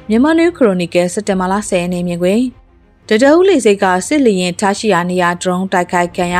မြန်မာနယူးခရိုနီကယ်စက်တင်ဘာလ10ရက်နေ့မြင်ကွယ်တတအုပ်လေစိတ်ကစစ်လျင်ထားရှိရာနေရာဒရုန်းတိုက်ခိုက်ခံရ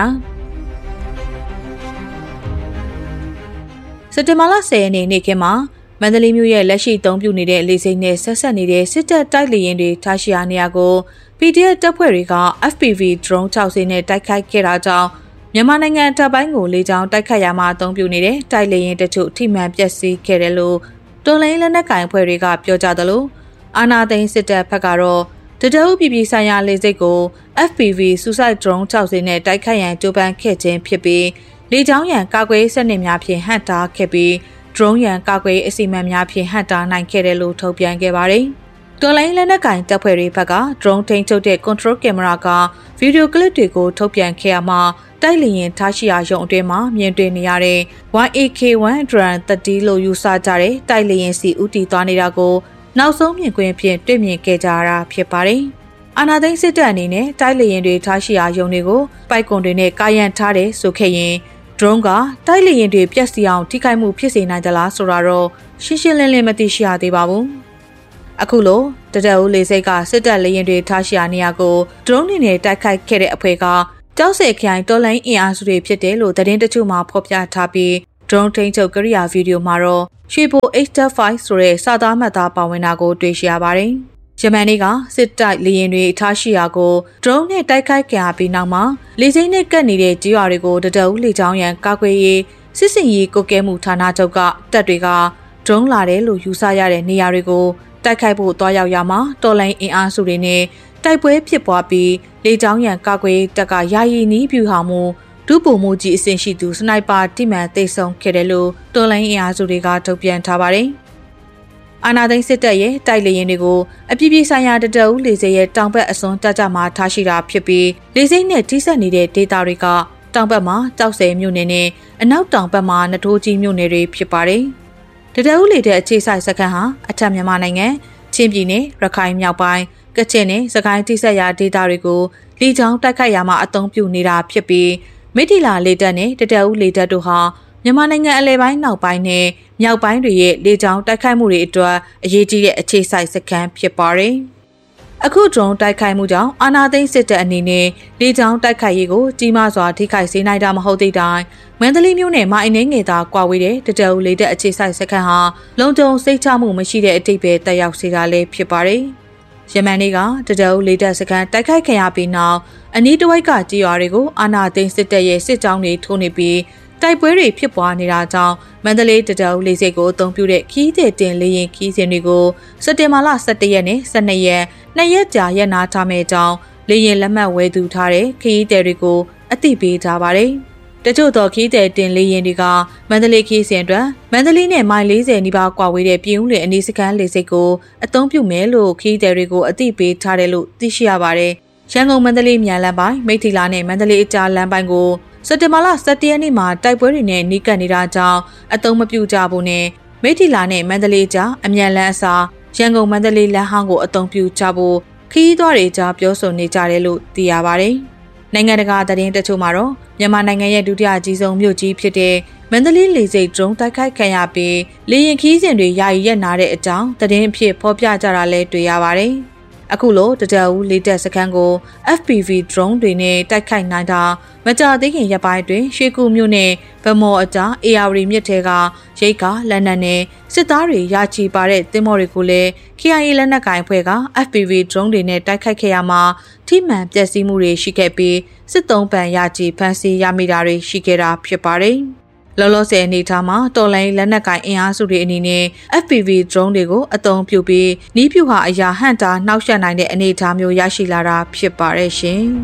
စက်တင်ဘာလ10ရက်နေ့နေ့ခင်းမှာမန္တလေးမြို့ရဲ့လက်ရှိအသုံးပြုနေတဲ့လေစိတ်နဲ့ဆက်ဆက်နေတဲ့စစ်တပ်တိုက်လေရင်တွေထားရှိရာနေရာကို PDF တပ်ဖွဲ့တွေက FPV drone 6စင်းနဲ့တိုက်ခိုက်ခဲ့တာကြောင့်မြန်မာနိုင်ငံတပ်ပိုင်းကိုလေကြောင်းတိုက်ခိုက်ရမှာအသုံးပြုနေတဲ့တိုက်လေရင်တချို့ထိမှန်ပျက်စီးခဲ့တယ်လို့တော်လိုင်းလက်နက်ကိုင်အဖွဲ့တွေကပြောကြသလိုအာနာသိန်းစစ်တပ်ဘက်ကတော့တတအုပ်ပြည်ပြည်ဆိုင်ရာလေစိတ်ကို FPV suicide drone 6စင်းနဲ့တိုက်ခိုက်ရန်ကြိုးပမ်းခဲ့ခြင်းဖြစ်ပြီးလေကြောင်းရန်ကာကွယ်စနစ်များဖြင့်ဟန့်တားခဲ့ပြီး drone ရန်ကာကွယ်အစီအမံများဖြင့်ဟန့်တားနိုင်ခဲ့တယ်လို့ထုတ်ပြန်ခဲ့ပါတယ်။တော်လိုင်းလက်နက်ကင်တပ်ဖွဲ့တွေဘက်က drone ထိန်းချုပ်တဲ့ control camera ကဗီဒီယိုကလစ်တွေကိုထုတ်ပြန်ခဲ့ရမှာတိုက်လေရင်ထားရှိရာရုံအတွင်းမှာမြင်တွေ့နေရတဲ့ YAK-1 drone 30လို့ယူဆကြတဲ့တိုက်လေရင်စီဦးတည်သွားနေတာကိုနောက်ဆုံးမြင်ကွင်းဖြင့်တွေ့မြင်ခဲ့ကြရတာဖြစ်ပါတယ်။အာနာသိန်းစစ်တပ်အနေနဲ့တိုက်လေရင်တွေထားရှိရာရုံတွေကိုပိုက်ကွန်တွေနဲ့ကာရန်ထားတယ်ဆိုခဲ့ရင်drone ကတိုက်လေရင်တွေပြက်စီအောင်ထိခိုက်မှုဖြစ်စေနိုင်သလားဆိုတာတော့ရှင်းရှင်းလင်းလင်းမသိရှိရသေးပါဘူး။အခုလိုတတအုပ်လေစိတ်ကစစ်တပ်လေရင်တွေထားရှိရာနေရာကို drone နဲ့တိုက်ခိုက်ခဲ့တဲ့အဖွဲ့ကကြောက်စဲခိုင်တော်လိုင်းအင်အားစုတွေဖြစ်တယ်လို့သတင်းတချို့မှာဖော်ပြထားပြီး drone ထိန်းချုပ်ကိရိယာဗီဒီယိုမှာတော့ရွှေဘို H-5 ဆိုတဲ့စာသားမှတ်သားပါဝင်တာကိုတွေ့ရှိရပါတယ်။ဂျမန်တွေကစစ်တိုက်လေရင်တွေထားရှိရာကို drone နဲ့တိုက်ခိုက်ခံရပြီးနောက်မှာလေစိမ်းနဲ့ကပ်နေတဲ့ကြေးရွာတွေကိုတတအုပ်လေကြောင်းရန်ကာကွယ်ရေးစစ်စင်ရေးကုတ်ကဲမှုဌာနချုပ်ကတပ်တွေက drone လာတယ်လို့ယူဆရတဲ့နေရာတွေကိုတိုက်ခိုက်ဖို့တွားရောက်ရမှာတော်လိုင်းအင်အားစုတွေနဲ့တိုက်ပွဲဖြစ်ပွားပြီးလေကြောင်းရန်ကာကွယ်တပ်ကယာယီနီးပြူဟာမှုဒုပုံမှုကြီးအဆင့်ရှိသူစနိုက်ပါတိမှန်သိဆုံးခဲ့တယ်လို့တော်လိုင်းအင်အားစုတွေကထုတ်ပြန်ထားပါတယ်။အာနာသိန်းစစ်တပ်ရဲ့တိုက်လေရင်တွေကိုအပြည်ပြည်ဆိုင်ရာတတအုပ်လေဆိပ်ရဲ့တောင်ဘက်အစွန်တပ်ကြမှာထားရှိတာဖြစ်ပြီးလေဆိပ်နဲ့ထိစပ်နေတဲ့ဒေသတွေကတောင်ဘက်မှာကြောက်စဲမြို့နယ်နဲ့အနောက်တောင်ဘက်မှာနထိုးကြီးမြို့နယ်တွေဖြစ်ပါတယ်။တတအုပ်လေတဲ့အခြေစိုက်စခန်းဟာအထက်မြန်မာနိုင်ငံချင်းပြည်နယ်ရခိုင်မြောက်ပိုင်းကချင်နဲ့စကိုင်းထိစပ်ရာဒေသတွေကိုလေကြောင်းတိုက်ခိုက်ရမှာအသုံးပြုနေတာဖြစ်ပြီးမိထီလာလေတပ်နဲ့တတအုပ်လေတပ်တို့ဟာမြန်မာနိုင်ငံအလဲပိုင်းနောက်ပိုင်းနဲ့မြောက်ပိုင်းတွေရဲ့လေကြောင်းတိုက်ခိုက်မှုတွေအတွက်အရေးကြီးတဲ့အခြေစိုက်စခန်းဖြစ်ပါတယ်။အခု drone တိုက်ခိုက်မှုကြောင့်အာနာသိန်းစစ်တပ်အနေနဲ့လေကြောင်းတိုက်ခိုက်ရေးကိုကြီးမားစွာထိခိုက်စေနိုင်တာမဟုတ်သေးတိုင်းမန္တလေးမြို့နယ်မှာအင်းငယ်သာကွာဝေးတဲ့တတအုပ်လေတပ်အခြေစိုက်စခန်းဟာလုံခြုံစိတ်ချမှုမရှိတဲ့အတိတ်ပဲတက်ရောက်စေတာလည်းဖြစ်ပါတယ်။ယမန်နေ့ကတတအုပ်လေတပ်စခန်းတိုက်ခိုက်ခံရပြီးနောက်အနီးတစ်ဝိုက်ကကြေးရွာတွေကိုအာနာသိန်းစစ်တပ်ရဲ့စစ်ကြောင်းတွေထိုးနေပြီးတိုက်ပွဲတွေဖြစ်ပွားနေတာကြောင့်မန္တလေးတတအုပ်လေဆိပ်ကိုအသုံးပြုတဲ့ခီးတဲ့တင်လေရင်ခီးစဉ်တွေကိုစက်တင်ဘာလ17ရက်နဲ့12ရက်2ရက်ကြာရပ်နာထားမယ့်အကြောင်းလေရင်လက်မှတ်ဝယ်သူထားတဲ့ခီးတဲ့တွေကိုအသိပေးထားပါတယ်။တချို့သောခီးတဲ့တင်လေရင်တွေကမန္တလေးခီးစဉ်အတွက်မန္တလေးနဲ့မိုင်40နီးပါးကွာဝေးတဲ့ပြည်ဦးလွင်အနီးစခန်းလေဆိပ်ကိုအသုံးပြုမယ်လို့ခီးတဲ့တွေကိုအသိပေးထားတယ်လို့သိရှိရပါတယ်။ရန်ကုန်မန္တလေးမြန်လမ်းပိုင်းမိထီလာနဲ့မန္တလေးအကြားလမ်းပိုင်းကိုစက်တင်ဘာလ17ရက်နေ့မှာတိုက်ပွဲတွေနဲ့နှီးကပ်နေတာကြောင့်အသုံးမပြုကြဘူးနဲ့မိထီလာနဲ့မန္တလေးကြားအမြန်လမ်းအစားရန်ကုန်မန္တလေးလမ်းဟောင်းကိုအသုံးပြုကြဖို့ခရီးသွားတွေကြားပြောဆိုနေကြတယ်လို့သိရပါတယ်။နိုင်ငံတကာသတင်းတချို့မှာတော့မြန်မာနိုင်ငံရဲ့ဒုတိယအကြီးဆုံးမြို့ကြီးဖြစ်တဲ့မန္တလေးလေဆိပ် drone တိုက်ခိုက်ခံရပြီးလေယာဉ်ခီးစဉ်တွေယာယီရပ်နာတဲ့အကြောင်းသတင်းအဖြစ်ဖော်ပြကြတာလည်းတွေ့ရပါတယ်။အခုလိုတတအုပ်လေတပ်စခန်းကို FPV drone တွေနဲ့တိုက်ခိုက်နိုင်တာမကြာသေးခင်ရက်ပိုင်းတွင်ရွှေကူမြို့နယ်ဗမော်အကြား AR မြစ်ထဲကရိတ်ကလက်နက်နဲ့စစ်သားတွေရာချီပါတဲ့သင်္ဘောတွေကိုလည်း KIA လက်နက်ကိုင်အဖွဲ့က FPV drone တွေနဲ့တိုက်ခိုက်ခဲ့ရမှာထိမှန်ပျက်စီးမှုတွေရှိခဲ့ပြီးစစ်သုံးပန်ရာချီဖမ်းဆီးရမိတာတွေရှိခဲ့တာဖြစ်ပါတယ်။လောလောဆယ်အနေထားမှာတော်လိုင်းလက်နက်ကင်အင်အားစုတွေအနေနဲ့ FPV drone တွေကိုအသုံးပြုပြီးနီးပြူဟာအရာဟန့်တာနှောက်ယှက်နိုင်တဲ့အနေအထားမျိုးရရှိလာတာဖြစ်ပါတယ်ရှင်။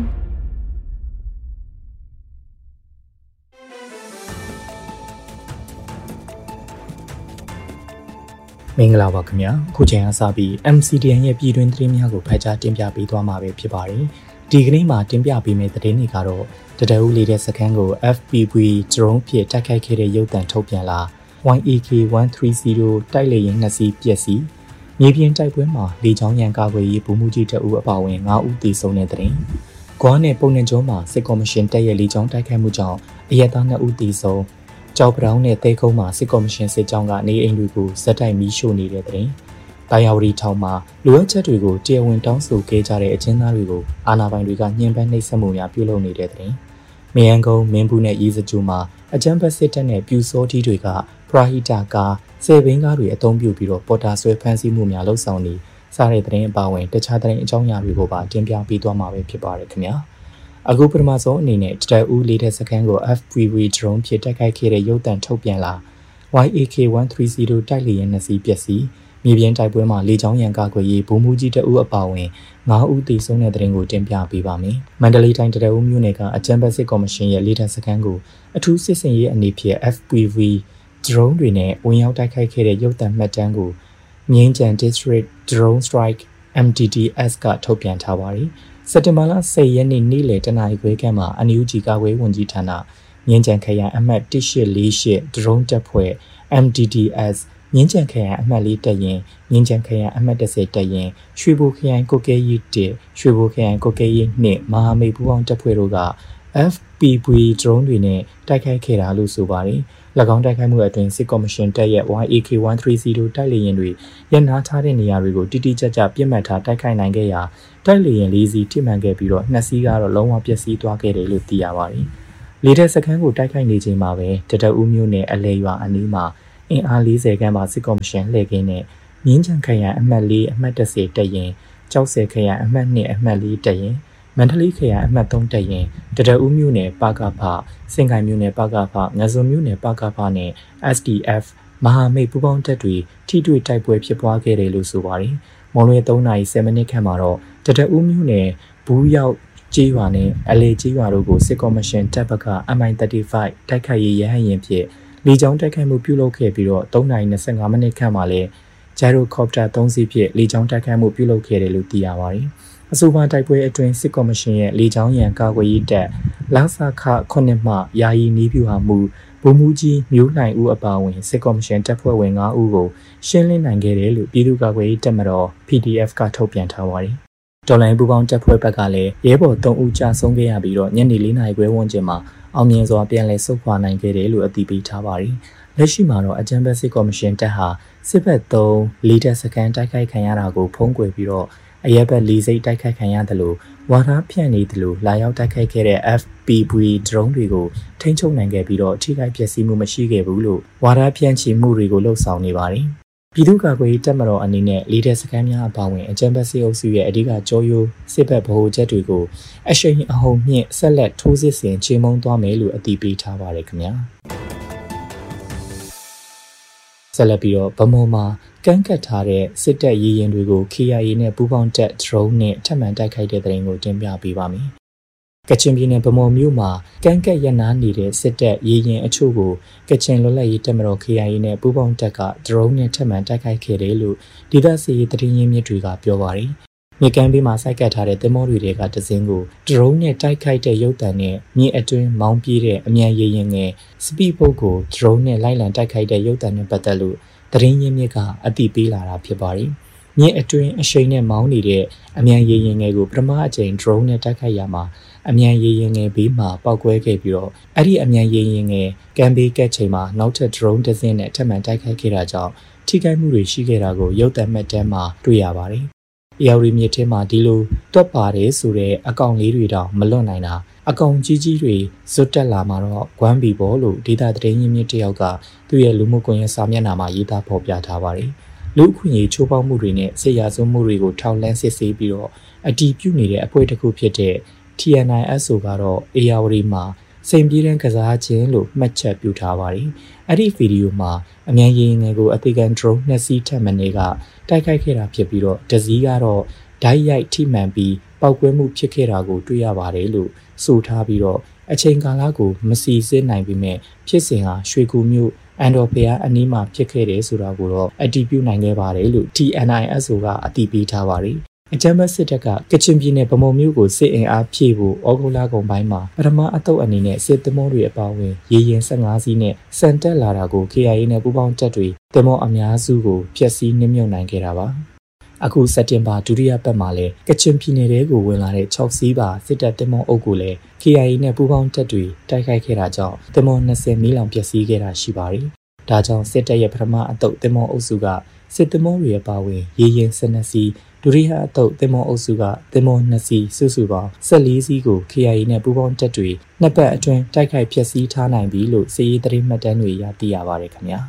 မင်္ဂလာပါခင်ဗျာခုချိန်အစပြီး MCDN ရဲ့ပြည်တွင်းသတင်းများကိုဖတ်ကြားတင်ပြပေးသွားမှာပဲဖြစ်ပါတယ်ဒီကနေ့မှာတင်ပြပေးမယ့်သတင်းတွေကတော့တတအုပ်လေတဲ့စခန်းကို FPV drone ဖြင့်တိုက်ခိုက်ခဲ့တဲ့ရုပ်သံထုတ်ပြန်လာ YAK-130 တိုက်လေယာဉ်2စီးပျက်စီးမြေပြင်တိုက်ပွဲမှာလေကြောင်းရန်ကာကွယ်ရေးဗိုလ်မှူးကြီးတအုပ်အပါအဝင်9ဦးသေဆုံးတဲ့သတင်းဂွာနဲ့ပုံနှံကျွန်းမှာစစ်ကော်မရှင်တပ်ရဲ့လေကြောင်းတိုက်ခိုက်မှုကြောင့်အရက်သား2ဦးသေဆုံးကြောက်ပတောင်းနဲ့တဲကုန်းမှာစစ်ကော်မရှင်စစ်ကြောင်းကနေအိမ်တွေကိုဇက်တိုက်မီးရှို့နေတဲ့တဲ့ဘိုင်ယာဝတီထောင်မှာလိုအပ်ချက်တွေကိုတရားဝင်တောင်းဆိုခဲ့ကြတဲ့အကျဉ်းသားတွေကိုအာဏာပိုင်တွေကညှဉ်းပန်းနှိပ်စက်မှုများပြုလုပ်နေတဲ့တဲ့။မယန်းကုန်းမင်းဘူးနဲ့ရီးစကြိုမှာအကြမ်းဖက်စစ်တပ်နဲ့ပြူစောတီတွေကပရာဟိတကားဆယ်ဘင်းကားတွေအုံပြုပြီးတော့ပေါ်တာဆွဲဖမ်းဆီးမှုများလှုပ်ဆောင်နေစားတဲ့သတင်းအပါအဝင်တခြားသတင်းအကြောင်းအရာတွေကိုပါတင်ပြပေးသွားမှာပဲဖြစ်ပါတယ်ခင်ဗျာ။အခုပထမဆုံးအနေနဲ့တတဦးလေးတဲ့စခန်းကို FPV drone ဖြင့်တိုက်ခိုက်ခဲ့တဲ့ရုပ်သံထုတ်ပြန်လာ YAK130 တိုက်လေယာဉ်2စီးပျက်စီးမြေပြင်တိုက်ပွဲမှာလေကြောင်းရန်ကာကွယ်ရေးဗိုလ်မှူးကြီးတအုပ်အပါအဝင်9ဦးသေဆုံးတဲ့တဲ့ရင်ကိုတင်ပြပေးပါမယ်။မန္တလေးတိုင်းတအုပ်မြို့နယ်ကအကြမ်းဖက်စစ်ကော်မရှင်ရဲ့လေတပ်စခန်းကိုအထူးစစ်စင်ရေးအနေဖြင့် FPV drone တွေနဲ့ဝင်ရောက်တိုက်ခိုက်ခဲ့တဲ့ရုပ်သံမှတ်တမ်းကိုမြင်းကြံ District Drone Strike MDDS ကထုတ်ပြန်ထားပါတယ်။စက်တင်ဘာလ10ရက်နေ့နေ့လယ်တနာရီခွဲခန့်မှာအန်ယူဂျီကာကွယ်ဝန်ကြီးဌာနမြင်းကြံခရိုင်အမှတ်1848 drone တပ်ဖွဲ့ MDDS မြင်းကြံခရိုင်အမှတ်4တပ်ရင်မြင်းကြံခရိုင်အမှတ်10တပ်ရင်ရွှေဘိုခရိုင်ကိုကဲရီ1ရွှေဘိုခရိုင်ကိုကဲရီ2မဟာမိတ်ပူးပေါင်းတပ်ဖွဲ့တို့က FPV drone တွေနဲ့တိုက်ခိုက်ခဲ့တာလို့ဆိုပါတယ်။၎င်းတိုက်ခိုက်မှုအတွင်းစစ်ကော်မရှင်တပ်ရဲ့ YAK130 တိုက်လေယာဉ်တွေရန်နာထားတဲ့နေရာတွေကိုတိတိကျကျပြစ်မှတ်ထားတိုက်ခိုက်နိုင်ခဲ့ရာတိုက်လေယာဉ်၄စီးထိမှန်ခဲ့ပြီးတော့2စီးကတော့လုံးဝပျက်စီးသွားခဲ့တယ်လို့သိရပါတယ်။လေတပ်စခန်းကိုတိုက်ခိုက်နေချိန်မှာပဲတတအူးမြို့နယ်အလဲရွာအနီးမှာအင်အား40ခန်းမှာစစ်ကော်မရှင်လှည့်ကင်းနဲ့မြင်းချံခရိုင်အမှတ်4အမှတ်10တပ်ရင်ကြောက်စဲခရိုင်အမှတ်2အမှတ်4တပ်ရင်မန္တလေးခရိုင်အမှတ်3တပ်ရင်တတအူးမြို့နယ်ပကဖစင်ကိုင်မြို့နယ်ပကဖငဇုံမြို့နယ်ပကဖနဲ့ SDF မဟာမိတ်ပူးပေါင်းတပ်တွေထိတွေ့တိုက်ပွဲဖြစ်ပွားခဲ့တယ်လို့ဆိုပါတယ်။မွန်လွဲ3:10မိနစ်ခန့်မှာတော့တတအူးမြို့နယ်ဘူးရောက်ကျေးရွာနဲ့အလေကျေးရွာတို့ကိုစစ်ကော်မရှင်တပ်ဘက်က MI35 တိုက်ခိုက်ရေးရဟတ်ယာဉ်ဖြင့်လေကြောင်းတိုက်ခိုက်မှုပြုလုပ်ခဲ့ပြီးတော့3:25မိနစ်ခန့်မှာလည်းဂျိုင်ရိုကော်ပတာ3စီးဖြင့်လေကြောင်းတိုက်ခိုက်မှုပြုလုပ်ခဲ့တယ်လို့သိရပါတယ်။အဆိုပါတိုက်ပွဲအတွင်းစစ်ကော်မရှင်ရဲ့လေကြောင်းရန်ကာကွယ်ရေးတပ်လဆခ9မှယာယီနီးပြူဟာမှုဗိုလ်မှူးကြီးမျိုးလှိုင်ဦးအပါအဝင်စစ်ကော်မရှင်တပ်ဖွဲ့ဝင်9ဦးကိုရှင်းလင်းနိုင်ခဲ့တယ်လို့ပြည်သူ့ကာကွယ်ရေးတပ်မတော် PDF ကထုတ်ပြန်ထားပါတယ်။တော်လိုင်းပူပေါင်းတပ်ဖွဲ့ဘက်ကလည်းရဲဘော်3ဦးကြာဆုံးခဲ့ရပြီးတော့ညနေ4နာရီခွဲဝန်းကျင်မှာအောင်မြင်စွာပြန်လည်ဆုတ်ခွာနိုင်ခဲ့တယ်လို့အတည်ပြုထားပါတယ်။လက်ရှိမှာတော့အကြံပေးစစ်ကော်မရှင်တပ်ဟာစစ်ဘက်3လေတပ်စခန်းတိုက်ခိုက်ခံရတာကိုဖုံးကွယ်ပြီးတော့အရက်ဘက်၄စိတ်တိုက်ခိုက်ခံရတယ်လို့ဝါဒဖြန့်နေတယ်လို့လာရောက်တိုက်ခိုက်ခဲ့တဲ့ FPV drone တွေကိုထိန်းချုပ်နိုင်ခဲ့ပြီးတော့ထိခိုက်ပျက်စီးမှုမရှိခဲ့ဘူးလို့ဝါဒဖြန့်ချီမှုတွေကိုလှုပ်ဆောင်နေပါတယ်။ပြည်သူ့ကာကွယ်ရေးတပ်မတော်အနေနဲ့လေတပ်စခန်းများအပါအဝင်အကြံပေးစစ်အုပ်စုရဲ့အဓိကကြောရိုးစစ်ဘက်ဗဟိုချက်တွေကိုအရှိန်အဟုန်မြင့်ဆက်လက်ထိုးစစ်ဆင်ချေမှုန်းသွားမယ်လို့အတည်ပြုထားပါတယ်ခင်ဗျာ။ဆက်လက်ပြီးတော့ဗမော်မှာကန့်ကတ်ထားတဲ့စစ်တပ်ရေရင်တွေကို KIA နဲ့ပူးပေါင်းတပ် drone နဲ့ထပ်မံတိုက်ခိုက်တဲ့တဲ့ရင်ကိုတင်ပြပေးပါမယ်။ကချင်ပြည်နယ်ဗမော်မြို့မှာကန့်ကတ်ရနာနေတဲ့စစ်တပ်ရေရင်အချို့ကိုကချင်လွတ်လပ်ရေးတပ်မတော် KIA နဲ့ပူးပေါင်းတပ်က drone နဲ့ထပ်မံတိုက်ခိုက်ခဲ့တယ်လို့ဒေသစီရေးသတင်းရင်းမြစ်တွေကပြောပါတယ်။မြေကမ်းဘေးမှာစိုက်ကပ်ထားတဲ့သင်္ဘောတွေကတစင်းကို drone နဲ့တိုက်ခိုက်တဲ့ရုပ်သံနဲ့မြေအတွင်းမောင်းပြေးတဲ့အမြန်ရေရင်ငယ် speed boat ကို drone နဲ့လိုက်လံတိုက်ခိုက်တဲ့ရုပ်သံနဲ့ပတ်သက်လို့သတင်းရင်းမြစ်ကအတည်ပြုလာတာဖြစ်ပါတယ်။မြေအတွင်းအရှိန်နဲ့မောင်းနေတဲ့အမြန်ရေရင်ငယ်ကိုပထမအကြိမ် drone နဲ့တိုက်ခိုက်ရမှာအမြန်ရေရင်ငယ်ဘေးမှာပောက်ကွဲခဲ့ပြီးတော့အဲ့ဒီအမြန်ရေရင်ငယ်ကမ်းဘေးကက်ချိန်မှာနောက်ထပ် drone တစ်စင်းနဲ့ထပ်မံတိုက်ခိုက်ခဲ့တာကြောင့်ထိခိုက်မှုတွေရှိခဲ့တာကိုရုပ်သံမှတ်တမ်းမှာတွေ့ရပါတယ်။အေရီမြေထဲမှာဒီလိုတွက်ပါတယ်ဆိုတဲ့အကောင့်လေးတွေတောင်မလွတ်နိုင်တာအကောင်ကြီးကြီးတွေဇွတ်တက်လာမှာတော့ဂွမ်းဘီဘောလို့ဒေတာသတင်းရင်းမြစ်တယောက်ကသူ့ရဲ့လူမှုကွန်ရက်စာမျက်နှာမှာရေးသားဖော်ပြထားပါတယ်။လူအခွင့်အရေးချိုးဖောက်မှုတွေနဲ့စစ်ရာဇဝတ်မှုတွေကိုထောက်လှမ်းစစ်ဆေးပြီးတော့အတည်ပြုနေတဲ့အဖွဲ့တစ်ခုဖြစ်တဲ့ TNISO ကတော့အေယာဝတီမှာစိန်ပြေးတဲ့ကစားခြင်းလို့မှတ်ချက်ပြုထားပါတယ်။အဲ့ဒီဗီဒီယိုမှာအမြန်ရေငယ်ကိုအသေးခံ drone 2စီးထပ်မံနေကတိုက်ခိုက်ခဲ့တာဖြစ်ပြီးတော့တစ်စီးကတော့ဓာတ်ရိုက်ထိမှန်ပြီးပောက်ကွဲမှုဖြစ်ခဲ့တာကိုတွေ့ရပါတယ်လို့ဆိုထားပြီးတော့အချိန်ကာလကိုမစီစစ်နိုင်ပေမဲ့ဖြစ်စဉ်ဟာရွှေကူမြို့အန်ဒိုဖီယာအနီးမှာဖြစ်ခဲ့တယ်ဆိုတာကိုတော့အတည်ပြုနိုင်ခဲ့ပါတယ်လို့ TNISO ကအတည်ပြုထားပါတယ်အကြမ်းဖက်စစ်တပ်ကကချင်ပြည်နယ်ဗမော်မြို့ကိုစစ်အင်အားဖြည့်ဖို့ဩဂုတ်လကုန်ပိုင်းမှာပထမအသုတ်အနေနဲ့စစ်သမောတွေအပါအဝင်ရေရင်15စီးနဲ့စံတက်လာတာကို KIA နဲ့ပူးပေါင်းတပ်တွေသမောအများစုကိုဖျက်ဆီးနှိမ့်မြုပ်နိုင်ခဲ့တာပါအခုစက်တင်ဘာဒုတိယပတ်မှာလည်းကချင်ပြည်နယ်ထဲကိုဝင်လာတဲ့6စီးပါစစ်တပ်သမောအုပ်ကိုလည်း KIA နဲ့ပူးပေါင်းတပ်တွေတိုက်ခိုက်ခဲ့တာကြောင့်သမော20မီးလောင်ပျက်စီးခဲ့တာရှိပါတယ်ဒါကြောင့်စစ်တပ်ရဲ့ပထမအသုတ်သမောအုပ်စုကစစ်သင်္ဘောတွေအပါအဝင်ရေရင်12စီးဒုတိယအသုတ်သင်္ဘောအုပ်စုကသင်္ဘော2စီးစုစုပေါင်း14စီးကို KIA နဲ့ပူးပေါင်းတပ်တွေနှစ်ပတ်အတွင်းတိုက်ခိုက်ဖျက်ဆီးထားနိုင်ပြီလို့စစ်ရေးသတင်းမှတ်တမ်းတွေရသိရပါတယ်ခင်ဗျာ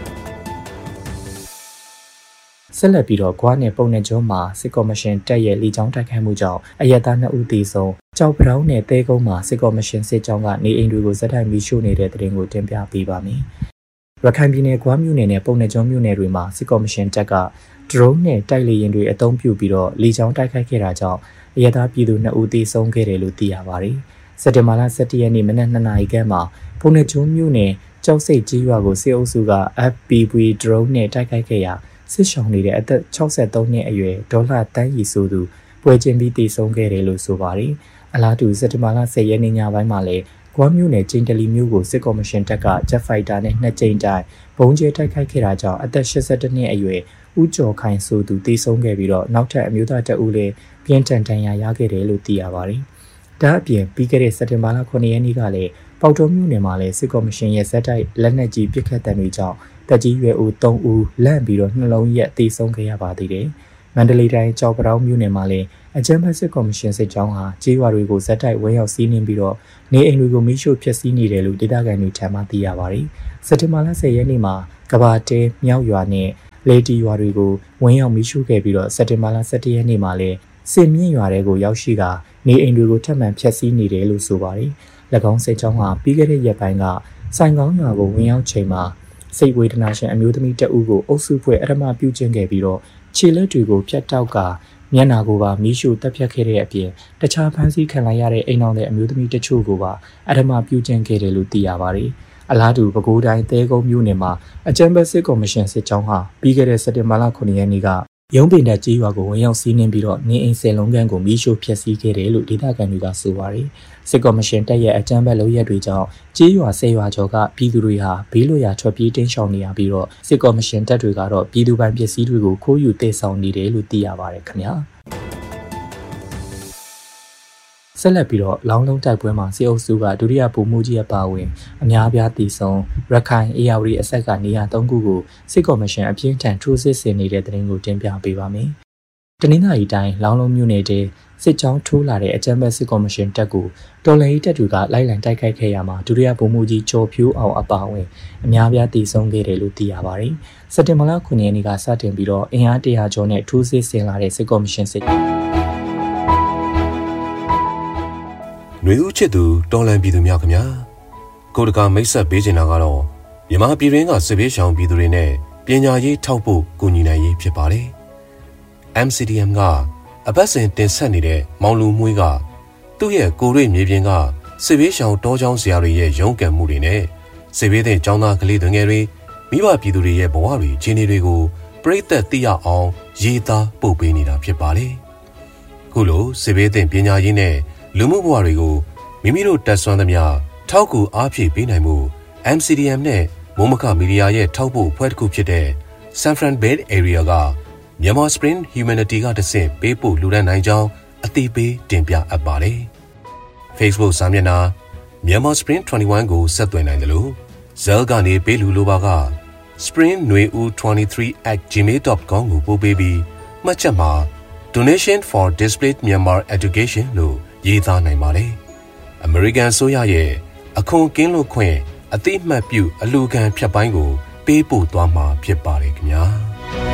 ဆက်လက်ပြီးတော့ဂွားနယ်ပုံနယ်ကျွန်းမှာစစ်ကော်မရှင်တပ်ရဲ့လေကြောင်းတိုက်ခိုက်မှုကြောင့်အရက်သား2ဦးသေဆုံးကြောက်ပတောင်းနယ်တဲကုန်းမှာစစ်ကော်မရှင်စစ်ကြောင်းကနေအိမ်တွေကိုဇက်တိုက်မီးရှို့နေတဲ့တဲ့တင်ကိုတင်ပြပေးပါမယ်ရခိုင်ပြည်နယ်ဂွားမြို့နယ်နဲ့ပုံနယ်ကျွန်းမြို့နယ်တွေမှာစစ်ကော်မရှင်တပ်ကဒရုန်းနဲ့တိုက်လေယာဉ်တွေအသုံးပြုပြီးတော့လေကြောင်းတိုက်ခိုက်ခဲ့တာကြောင့်အရက်သားပြည်သူ2ဦးသေဆုံးခဲ့တယ်လို့သိရပါတယ်စက်တင်ဘာလ17ရက်နေ့မနက်2နာရီခန့်မှာပုံနယ်ကျွန်းမြို့နယ်ကျောက်စိတ်ကြီးရွာကိုစစ်အုပ်စုက FPV ဒရုန်းနဲ့တိုက်ခိုက်ခဲ့ရာစစ်ရှောင်နေတဲ့အသက်63နှစ်အရွယ်ဒေါ်လာတန်းရီဆိုသူပွဲချင်းပြီးတည်ဆုံးခဲ့တယ်လို့ဆိုပါတယ်။အလားတူစက်တင်ဘာလ10ရက်နေ့ညပိုင်းမှာလည်းဂွားမြို့နယ်ကျင်းတလီမြို့ကိုစစ်ကော်မရှင်တပ်ကဂျက်ဖိုက်တာနဲ့2ကြိမ်တိုင်ဘုံကျဲတိုက်ခိုက်ခဲ့တာကြောင့်အသက်82နှစ်အရွယ်ဦးကျော်ခိုင်ဆိုသူတည်ဆုံးခဲ့ပြီးတော့နောက်ထပ်အမျိုးသား2ဦးလည်းပြင်းထန်ဒဏ်ရာရခဲ့တယ်လို့သိရပါတယ်။ဒါအပြင်ပြီးခဲ့တဲ့စက်တင်ဘာလ9ရက်နေ့ကလည်းပေါတော်မြို့နယ်မှာလည်းစစ်ကော်မရှင်ရဲ့ဇက်တိုက်လက်နက်ကြီးပစ်ခတ်တဲ့တွေကြောင့်တက်ကြီးရွယ်ဦး3ဦးလန့်ပြီးတော့နှလုံးရက်တည်ဆုံးခဲ့ရပါသေးတယ်။မန္တလေးတိုင်းကြောက်ပတောင်းမြို့နယ်မှာလည်းအကြမ်းဖက်စစ်ကော်မရှင်စစ်ကြောင်းဟာကြေးရွာတွေကိုဇက်တိုက်ဝဲရောက်စီးနင်းပြီးတော့နေအိမ်တွေကိုမိရှို့ဖျက်ဆီးနေတယ်လို့ဒေသခံတွေထံမှသိရပါတယ်။စက်တင်ဘာလ10ရက်နေ့မှာကဘာတဲမြောက်ရွာနဲ့လေတီရွာတွေကိုဝင်းရောက်မိရှို့ခဲ့ပြီးတော့စက်တင်ဘာလ17ရက်နေ့မှာလည်းစစ်မြင့်ရွာတွေကိုရောက်ရှိကနေအိမ်တွေကိုထပ်မံဖျက်ဆီးနေတယ်လို့ဆိုပါတယ်။၎င်းစစ်ကြောင်းဟာပြီးခဲ့တဲ့ရက်ပိုင်းကစိုင်ကောင်းရွာကိုဝင်းရောက်ချိန်မှာစိတ်ဝေဒနာရှင်အမျိုးသမီးတဦးကိုအုပ်စုဖွဲ့အဓမ္မပြုကျင့်ခဲ့ပြီးတော့ခြေလက်တွေကိုဖြတ်တောက်ကမျက်နာကိုပါမီးရှို့တပ်ဖြတ်ခဲ့တဲ့အပြင်တခြားဖမ်းဆီးခံလိုက်ရတဲ့အိမ်တော်တဲ့အမျိုးသမီးတချို့ကိုပါအဓမ္မပြုကျင့်ခဲ့တယ်လို့သိရပါတယ်။အလားတူပဲခူးတိုင်းသဲကုန်းမြို့နယ်မှာအကြမ်းဖက်စစ်ကော်မရှင်စစ်ကြောင်းဟာပြီးခဲ့တဲ့စက်တင်ဘာလ9ရက်နေ့ကရုံးပင်တပ်ကြီးရွာကိုဝင်ရောက်စီးနင်းပြီးတော့နေအိမ်10လုံးခန့်ကိုမီးရှို့ဖျက်ဆီးခဲ့တယ်လို့ဒေသခံတွေကဆိုပါတယ်။စစ်ကော်မရှင်တပ်ရဲ့အကြမ်းဖက်လုပ်ရက်တွေကြောင့်ကြီးရွာ10ရွာကျော်ကပြည်သူတွေဟာဘေးလွတ်ရာထွက်ပြေးတင်းရှောင်နေရပြီးတော့စစ်ကော်မရှင်တပ်တွေကတော့ပြည်သူပိုင်ပစ္စည်းတွေကိုခိုးယူသိမ်းဆောင်နေတယ်လို့သိရပါတယ်ခင်ဗျာ။ဆက်လက်ပြီးတော့လောင်းလုံးတိုက်ပွဲမှာစစ်အုပ်စုကဒုတိယဗိုလ်မှူးကြီးအပါအဝင်အများပြားတည်ဆုံးရခိုင်အေယာဝတီအဆက်ကနေရာ3ခုကိုစစ်ကော်မရှင်အပြင်းထန်ထိုးစစ်ဆင်နေတဲ့တဲ့တင်ကိုတင်ပြပေးပါမယ်။တနင်္လာရီတိုင်းလောင်းလုံးမြို့နယ်တဲစစ်ကြောင်းထိုးလာတဲ့အကြမ်းဖက်စစ်ကော်မရှင်တပ်ကိုတော်လှန်ရေးတပ်တွေကလိုက်လံတိုက်ခိုက်ခဲ့ရမှာဒုတိယဗိုလ်မှူးကြီးကျော်ဖြိုးအောင်အပါအဝင်အများပြားတည်ဆုံးခဲ့တယ်လို့သိရပါတယ်။စက်တင်ဘာလ9ရက်နေ့ကစတင်ပြီးတော့အင်အား100ကျော်နဲ့ထိုးစစ်ဆင်လာတဲ့စစ်ကော်မရှင်စစ်နှွေဦးချစ်သူတော်လန်ပြည်သူများခင်ဗျာကိုတကာမိတ်ဆက်ပေးချင်တာကတော့မြန်မာပြည်တွင်းကစစ်ဘေးရှောင်ပြည်သူတွေနဲ့ပညာရေးထောက်ဖို့ကူညီနိုင်ရေးဖြစ်ပါတယ် MCDM ကအပတ်စဉ်တင်ဆက်နေတဲ့မောင်လူမွေးကသူ့ရဲ့ကိုရိမြေပြင်ကစစ်ဘေးရှောင်တောချောင်းဆရာတွေရဲ့ရုန်းကန်မှုတွေနဲ့စစ်ဘေးတဲ့ကျောင်းသားကလေးတွေငယ်တွေမိဘပြည်သူတွေရဲ့ဘဝတွေခြေနေတွေကိုပြိသက်သိရအောင်ရေးသားပို့ပေးနေတာဖြစ်ပါတယ်ခုလိုစစ်ဘေးတဲ့ပညာရေးနဲ့လူမှုဘဝတွေကိုမိမိတို့တက်ဆွမ်းသမျှထောက်ကူအားဖြည့်ပေးနိုင်မှု MCDM နဲ့မိုးမခမီဒီယာရဲ့ထောက်ပို့ဖွဲ့တစ်ခုဖြစ်တဲ့ San Fran Bay Area ကMyanmar Spring Humanity ကတဆင့်ပေးပို့လူဒန်းနိုင်ကြောင်းအသိပေးတင်ပြအပ်ပါတယ်။ Facebook စာမျက်နှာ Myanmar Spring 21ကိုဆက်သွယ်နိုင်တယ်လို့ Zelle ကနေပေးလူလိုပါက springnueu23@gmail.com ကိုပို့ပေးပြီးမှတ်ချက်မှာ Donation for Displaced Myanmar Education လို့ရေးသားနိုင်ပါတယ်။ American ဆိုရရဲ့အခွန်ကင်းလို့ခွင့်အသိမှတ်ပြုအလှူခံဖြတ်ပိုင်းကိုပေးပို့သွားမှာဖြစ်ပါတယ်ခင်ဗျာ။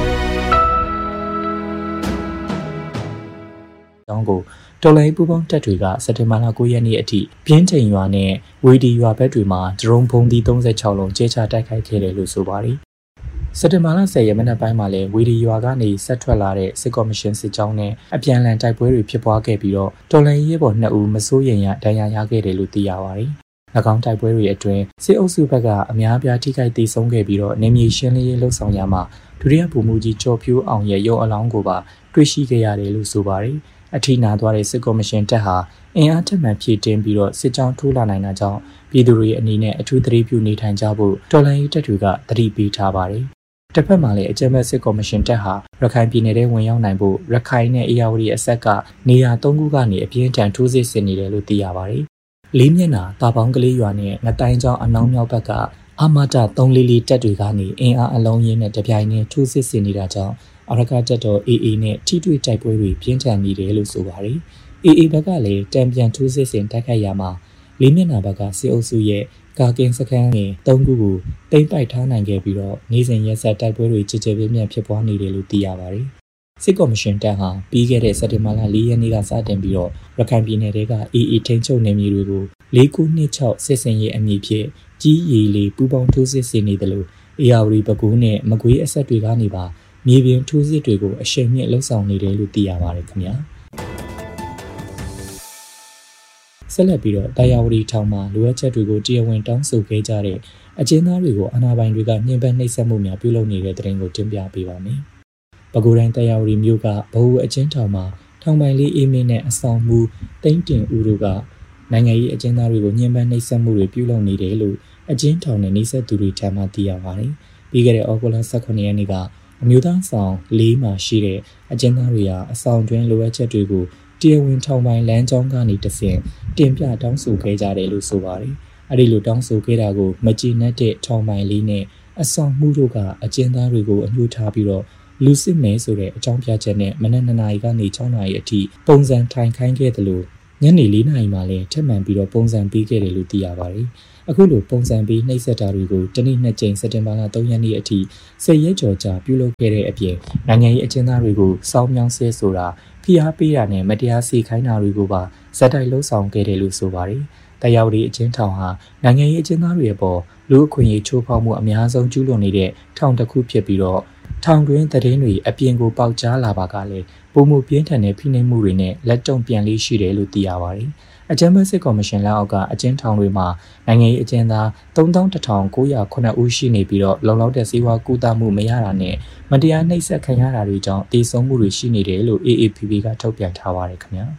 တောင်းကိုတော်လိုင်းပူပေါင်းတပ်တွေကစက်တင်ဘာလ9ရက်နေ့အထိပြင်းထန်ရွာနဲ့ဝေဒီရွာဘက်တွေမှာဒရုန်းဘုံသီး36လုံးကျဲချတိုက်ခိုက်ခဲ့တယ်လို့ဆိုပါတယ်။စက်တင်ဘာလ10ရက်မနက်ပိုင်းမှာလည်းဝေဒီရွာကနေဆက်ထွက်လာတဲ့စစ်ကော်မရှင်စစ်ကြောင်းနဲ့အပြန်အလှန်တိုက်ပွဲတွေဖြစ်ပွားခဲ့ပြီးတော့တော်လိုင်းရဲဘော်2ဦးမစိုးရိမ်ရဒဏ်ရာရခဲ့တယ်လို့သိရပါတယ်။၎င်းတိုက်ပွဲတွေအတွင်းစစ်အုပ်စုဘက်ကအများပြားထိခိုက်ဒေဆုံးခဲ့ပြီးတော့နေမြေရှင်းလင်းရေးလှုပ်ဆောင်ရမှာဒုတိယဗိုလ်မှူးကြီးကျော်ဖြိုးအောင်ရဲ့ရုံအလောင်းကိုပါတွေ့ရှိခဲ့ရတယ်လို့ဆိုပါတယ်။အထိနာသွားတဲ့စစ်ကော်မရှင်တပ်ဟာအင်အားထက်မှန်ဖြည့်တင်းပြီးတော့စစ်ကြောင်းထိုးလာနိုင်တာကြောင့်ပြည်သူတွေအနေနဲ့အထူးသတိပြုနေထိုင်ကြဖို့တော်လှန်ရေးတပ်တွေကသတိပေးထားပါတယ်။တစ်ဖက်မှာလည်းအကြမ်းဖက်စစ်ကော်မရှင်တပ်ဟာရခိုင်ပြည်နယ်ထဲဝင်ရောက်နိုင်ဖို့ရခိုင်နဲ့အေရဝတီအဆက်ကနေရာ3ခုကနေအပြင်းထန်ထိုးစစ်ဆင်နေတယ်လို့သိရပါတယ်။လေးမျက်နှာတာပေါင်းကလေးရွာနဲ့ငတိုင်းကျောင်းအနောက်မြောက်ဘက်ကအာမတာ3လီတက်တွေကနေအင်အားအလုံးရင်းနဲ့တပြိုင်နက်ထိုးစစ်ဆင်နေတာကြောင့်အာရကတပ်တော် AA နဲ့ထိတွေ့တိုက်ပွဲတွေပြင်းထန်နေတယ်လို့ဆိုပါတယ်။ AA ဘက်ကလည်းတံပြန်ထိုးစစ်ဆင်တိုက်ခိုက်ရမှာလေးမျက်နှာဘက်ကစစ်အုပ်စုရဲ့ကာကင်းစခန်းငယ်3ခုကိုတိမ့်ပိုက်ထားနိုင်ခဲ့ပြီးတော့နေ့စဉ်ရက်ဆက်တိုက်ပွဲတွေကြည်ကြဲပြင်းပြဖြစ်ပွားနေတယ်လို့သိရပါတယ်။စစ်ကော်မရှင်တပ်ဟာပြီးခဲ့တဲ့စက်တင်ဘာလ4ရက်နေ့ကစတင်ပြီးတော့ရခိုင်ပြည်နယ်တွေက AA ထိန်းချုပ်နယ်မြေတွေကို4926စစ်စင်ရေးအမည်ဖြင့်ကြီးရီလေးပူပေါင်းထိုးစစ်ဆင်နေတယ်လို့အေယာဝတီပဲခူးနဲ့မကွေးအဆက်တွေကနေပါမြေပြင်ထိုးစစ်တွေကိုအရှိန်မြင့်လှုပ်ဆောင်နေတယ်လို့သိရပါတယ်ခင်ဗျာဆက်လက်ပြီးတော့တရားဝတီထောင်မှာလိုအပ်ချက်တွေကိုတရားဝင်တောင်းဆိုခဲ့ကြတဲ့အကျဉ်းသားတွေကိုအာဏာပိုင်တွေကညှဉ်းပန်းနှိပ်စက်မှုများပြုလုပ်နေတဲ့တဲ့တင်ကိုတင်ပြပေးပါမယ်။ပဲခူးတိုင်းတရားဝတီမြို့ကဘဟုအကျဉ်းထောင်မှာထောင်ပိုင်လေးအေးမင်းနဲ့အဆောင်မှုတိမ့်တင်ဦးတို့ကနိုင်ငံရေးအကျဉ်းသားတွေကိုညှဉ်းပန်းနှိပ်စက်မှုတွေပြုလုပ်နေတယ်လို့အကျဉ်းထောင်နဲ့နှိပ်စက်သူတွေထံမှသိရပါတယ်။ပြီးခဲ့တဲ့ဩဂုတ်လ18ရက်နေ့ကအမျိုးသားဆောင်၄မှာရှိတဲ့အကျဉ်းသားတွေဟာအဆောင်တွင်းလိုအပ်ချက်တွေကိုတရားဝင်ထောင်ပိုင်လမ်းကြောင်းကနေတဆင့်တင်ပြတောင်းဆိုခဲ့ကြတယ်လို့ဆိုပါတယ်။အဲဒီလိုတောင်းဆိုခဲ့တာကိုမကြည်နပ်တဲ့ထောင်ပိုင်လေးနဲ့အဆောင်မှုတို့ကအကျဉ်းသားတွေကိုအညှို့ထားပြီးတော့လူစစ်မဲဆိုတဲ့အကြောင်းပြချက်နဲ့မနက်2နာရီကနေ6နာရီအထိပုံစံထိုင်ခိုင်းခဲ့တယ်လို့ညနေ4နာရီမှလည်းထပ်မံပြီးတော့ပုံစံပေးခဲ့တယ်လို့သိရပါတယ်။အခုလိုပုံစံပေးနှိပ်စက်တာတွေကိုတနေ့2ကြိမ်စက်တင်ဘာလ3ရက်နေ့အထိ10ရက်ကျော်ကြာပြုလုပ်ခဲ့တဲ့အပြင်နိုင်ငံရေးအကျဉ်းသားတွေကိုစောင်းမြောင်းဆဲဆိုတာဖိအားပေးတာနဲ့မတရားစီခိုင်းတာတွေကိုပါဇက်တိုက်လှုပ်ဆောင်ခဲ့တယ်လို့ဆိုပါတယ်။တရားဝတီအကျဉ်းထောင်ဟာနိုင်ငံရေးအကျဉ်းသားတွေအပေါ်လူအခွင့်အရေးချိုးဖောက်မှုအများဆုံးကျူးလွန်နေတဲ့ထောင်တစ်ခုဖြစ်ပြီးတော့ထောင်တွင်းသတင်းတွေအပြင်ကိုပေါက်ကြားလာပါကလည်းပုံမှုပြင်းထန်တဲ့ဖိနှိပ်မှုတွေနဲ့လက်တုံ့ပြန်လေးရှိတယ်လို့သိရပါတယ်။အကြမ်းဖက်စစ်ကော်မရှင်လက်အောက်ကအကျဉ်းထောင်တွေမှာနိုင်ငံရေးအကျဉ်းသား31,909 ဦးရှိနေပြီးတော့လုံလောက်တဲ့စေဝါကူတာမှုမရတာနဲ့မတရားနှိပ်စက်ခံရတာတွေကြောင့်တည်ဆုံမှုတွေရှိနေတယ်လို့ AAPP ကထုတ်ပြန်ထားပါတယ်ခင်ဗျာ။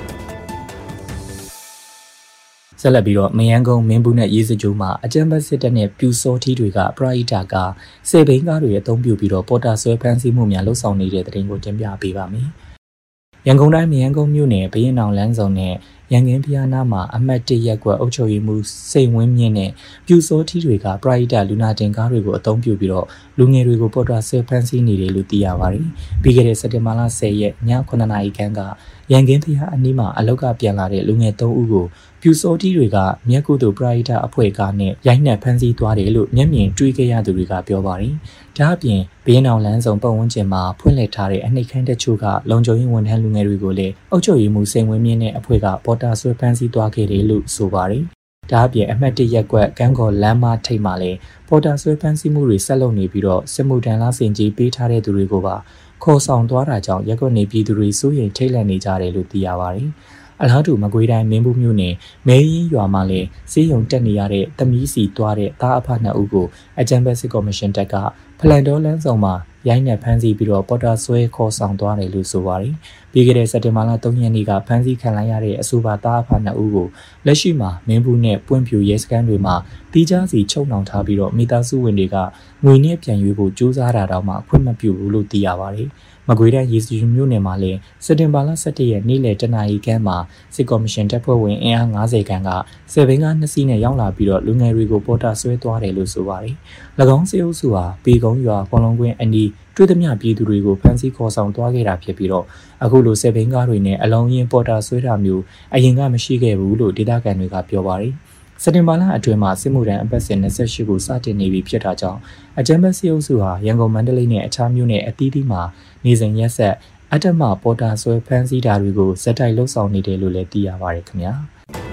ဆက်လက်ပြီးတော့မယန်းကုန်းမင်းဘူးနဲ့ရေးစကြိုးမှာအကြမ်းဖက်စစ်တပ်နဲ့ပြူစောထီးတွေကပရိုက်တာကဆယ်ဘိန်းကားတွေအသုံးပြုပြီးတော့ပေါ်တာဆွဲဖမ်းဆီးမှုများလှုပ်ဆောင်နေတဲ့တဲ့တင်ကိုတင်ပြပေးပါမယ်။ရန်ကုန်တိုင်းမယန်းကုန်းမြို့နယ်ဘရင်အောင်လမ်းဆောင်နဲ့ရန်ကင်းဖျားနာမှာအမှတ်1ရပ်ကွက်အုပ်ချုပ်ရေးမှူးစိန်ဝင်းမြင့်နဲ့ပြူစောထီးတွေကပရိုက်တာလူနာတင်ကားတွေကိုအသုံးပြုပြီးတော့လူငယ်တွေကိုပေါ်တာဆွဲဖမ်းဆီးနေတယ်လို့သိရပါတယ်။ပြီးခဲ့တဲ့စက်တင်ဘာလ10ရက်ည9နာရီခန့်ကရန်ကင်းဖျားအနီးမှာအလောက်ကပြန်လာတဲ့လူငယ်3ဦးကိုပြူစောထီးတွေကမြက်ကုသိုလ်ပရိုက်တာအဖွဲ့ကနဲ့ရိုက်နှက်ဖမ်းဆီးသွားတယ်လို့မျက်မြင်တွေ့ခဲ့ရသူတွေကပြောပါတယ်။ဒါအပြင်ဘရင်အောင်လမ်းဆောင်ပတ်ဝန်းကျင်မှာဖွင့်လှစ်ထားတဲ့အနှိပ်ခမ်းတချို့ကလုံခြုံရေးဝန်ထမ်းလူငယ်တွေကိုလည်းအုပ်ချုပ်ရေးမှူးစိန်ဝင်းမြင့်နဲ့အဖွဲ့ကပေါ်တာဆွဲဖမ်းဆီးသွားခဲ့တယ်လို့ဆိုပါတယ်။ဒါအပြင်အမှတ်1ရပ်ကွက်ကန်းကော်လမ်းမထိပ်မှာလည်းပေါ်တာဆွဲဖမ်းဆီးမှုတွေဆက်လုပ်နေပြီးတော့စစ်မှုထမ်းလားစင်ကြီးပေးထားတဲ့သူတွေကိုပါခေါ်ဆောင်သွားတာကြောင့်ရက်ကွက်နေပြည်သူတွေစိုးရိမ်ထိတ်လန့်နေကြတယ်လို့သိရပါတယ်။အလားတူမကွေးတိုင်းမင်းဘူးမြို့နယ်မဲရင်ရွာမှာလည်းစေးရုံတက်နေရတဲ့သမီးစီသွားတဲ့သားအဖ2ဦးကိုအကြမ်းဖက်စစ်ကော်မရှင်တပ်ကဖလန်တော်လန်းဆောင်မှာရိုင်းနဲ့ဖမ်းဆီးပြီးတော့ပေါ်တာဆွဲခေါ်ဆောင်သွားတယ်လို့ဆိုပါတယ်။ပြီးခဲ့တဲ့စက်တင်ဘာလ3ရက်နေ့ကဖမ်းဆီးခံလိုက်ရတဲ့အဆိုပါသားအဖ2ဦးကိုလက်ရှိမှာမင်းဘူးနဲ့ပွင့်ဖြူရဲစခန်းတွေမှာတီးခြားစီချုပ်နှောင်ထားပြီးတော့မိသားစုဝင်တွေကငွေနဲ့ပြန်ရွေးဖို့ကြိုးစားတာတောင်မှခွင့်မပြုဘူးလို့သိရပါတယ်။မကွေးတိုင်းရေစကြိုမြို့နယ်မှာလည်းစက်တင်ဘာလ17ရက်နေ့လယ်တနာရီခန့်မှာစစ်ကော်မရှင်တပ်ဖွဲ့ဝင်အင်အား90ခန့်ကဆယ်ဘင်းကား2စီးနဲ့ရောက်လာပြီးတော့လူငယ်တွေကိုပေါ်တာဆွဲသွားတယ်လို့ဆိုပါတယ်။၎င်းစစ်အုပ်စုဟာပေကုန်းရွာပေါ်လုံးကွင်းအနီးတွေ့သမျှပြည်သူတွေကိုဖမ်းဆီးခေါ်ဆောင်သွားခဲ့တာဖြစ်ပြီးတော့အခုလိုဆယ်ဘင်းကားတွေနဲ့အလုံးရင်ပေါ်တာဆွဲတာမျိုးအရင်ကမရှိခဲ့ဘူးလို့ဒေသခံတွေကပြောပါတယ်။စက်တင်ဘာလအတွင်းမှာစစ်မှုထမ်းအပတ်စဉ်28ကိုစတင်နေပြီဖြစ်တာကြောင့်အကြမ်းဖက်စစ်အုပ်စုဟာရန်ကုန်မန္တလေးနဲ့အခြားမြို့နယ်အသီးသီးမှာနေစဉ်ရက်ဆက်အတ္တမပေါ်တာဆွဲဖမ်းဆီးတာတွေကိုဇက်တိုက်လှုပ်ဆောင်နေတယ်လို့လည်းသိရပါတယ်ခင်ဗျာ